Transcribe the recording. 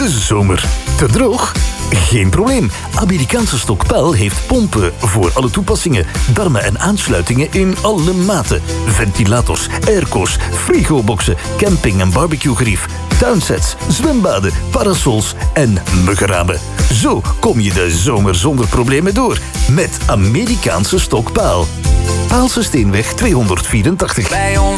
de zomer. Te droog? Geen probleem. Amerikaanse Stokpaal heeft pompen voor alle toepassingen. Darmen en aansluitingen in alle maten. Ventilators, airco's, frigoboxen, camping- en barbecuegerief, tuinsets, zwembaden, parasols en muggenramen. Zo kom je de zomer zonder problemen door. Met Amerikaanse Stokpaal. Paalse Steenweg 284.